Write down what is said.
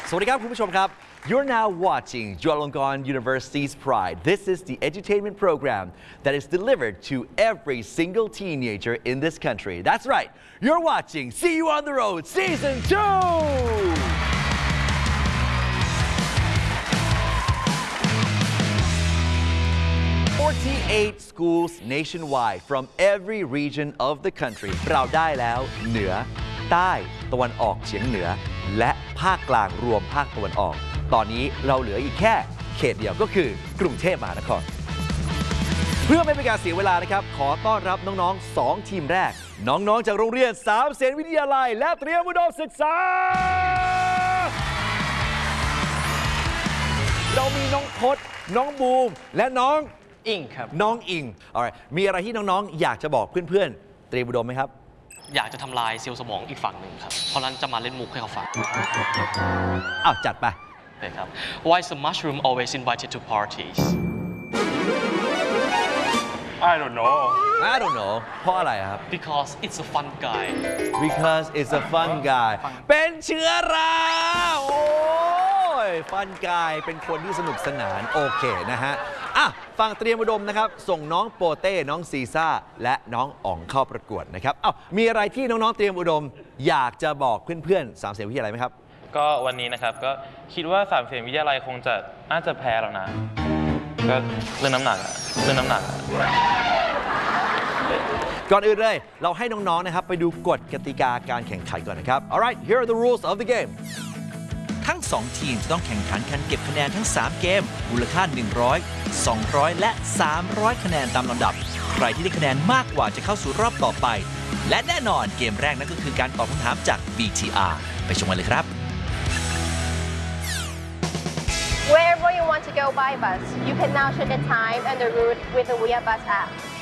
สวัสดีครับคุณผู้ชมครับ You're now watching Chulalongkorn University's Pride. This is the edutainment program that is delivered to every single teenager in this country. That's right. You're watching See You on the Road Season 2. 48 schools nationwide from every region of the country เราได้แล้วเหนือใต้ตะวันออกเฉียงเหนือและภาคกลางรวมภาคตะวันออกตอนนี้เราเหลืออีกแค่เขตเดียวก็คือกรุงเทพมหานครเพื่อไม่เป็นการเสียเวลานะครับขอต้อนรับน้องๆ2ทีมแรกน้องๆจากโรงเรียนสามเสนวิทยาลัยและเตรียมอุดมศึกษาเรามีน้องพจน์น้องบูมและน้องอิงครับน้องอิง Alright มีอะไรที่น้องๆอยากจะบอกเพื่อนๆเตรียมอุดมไหมครับอยากจะทำลายเซลล์สมองอีกฝั่งหนึ่งครับเพราะนั้นจะมาเล่นมุกให้เขาฟังจัดไปครับ Why is the mushroom always invited to parties I don't know เพราะอะไรครับ Because it's a fun guy Because it's a fun guy เป็นเชื้อราโอ้ย fun guy เป็นคนที่สนุกสนานโอเคนะฮะฝั่งเตรียมอุดมนะครับส่งน้องโปเต้น้องซีซ่าและน้องอ๋องเข้าประกวดนะครับมีอะไรที่น้องๆเตรียมอุดมอยากจะบอกเพื่อนๆสามเสนวิทยาลัยไหมครับก็วันนี้นะครับก็คิดว่าสามเสนวิทยาลัยคงจะน่าจะแพ้แล้วนะก็เรื่องน้ำหนักก่อนอื่นเลยเราให้น้องๆนะครับไปดูกฎกติกาการแข่งขันก่อนนะครับ Alright here are the rules of the game ทั้ง2ทีมจะต้องแข่งขันกันเก็บคะแนนทั้ง3เกมมูลค่า100 200และ300คะแนนตามลำดับใครที่ได้คะแนนมากกว่าจะเข้าสู่รอบต่อไปและแน่นอนเกมแรกนั่นก็คือการตอบคำถามจาก BTR ไปชมกันเลยครับ Wherever you want to go by bus, you can now check the time and the route with the Via Bus app.